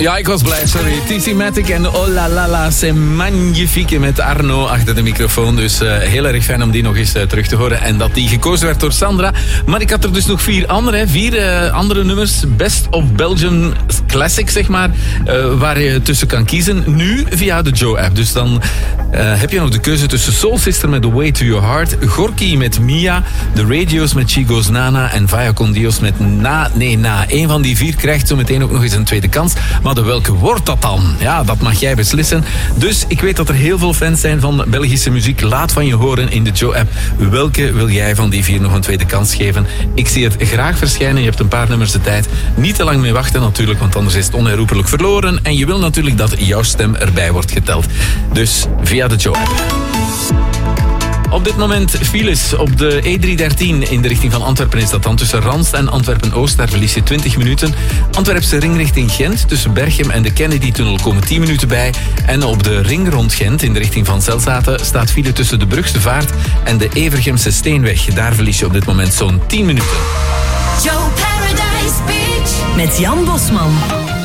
Ja, ik was blij, sorry. TC Matic en Oh La La La, c'est magnifique met Arno achter de microfoon. Dus heel erg fijn om die nog eens terug te horen. En dat die gekozen werd door Sandra. Maar ik had er dus nog vier andere nummers. Best of Belgian Classic, zeg maar. Waar je tussen kan kiezen. Nu via de Joe-app. Dus dan heb je nog de keuze tussen Soul Sister met The Way to Your Heart. Gorky met Mia. The Radios met She Goes Nana. En Vaya Con Dios met Na. Eén van die vier krijgt zo meteen ook nog eens een tweede kans. Maar welke wordt dat dan? Ja, dat mag jij beslissen. Dus ik weet dat er heel veel fans zijn van Belgische muziek. Laat van je horen in de Joe-app. Welke wil jij van die vier nog een tweede kans geven? Ik zie het graag verschijnen. Je hebt een paar nummers de tijd. Niet te lang mee wachten natuurlijk, want anders is het onherroepelijk verloren. En je wil natuurlijk dat jouw stem erbij wordt geteld. Dus via de Joe-app. Op dit moment files op de E313 in de richting van Antwerpen is dat dan tussen Randst en Antwerpen-Oost. Daar verlies je 20 minuten. Antwerpse ring richting Gent tussen Berchem en de Kennedy-tunnel komen 10 minuten bij. En op de ring rond Gent in de richting van Zelzaten staat file tussen de Brugse Vaart en de Evergemse Steenweg. Daar verlies je op dit moment zo'n 10 minuten. Joe Paradise Beach met Jan Bosman.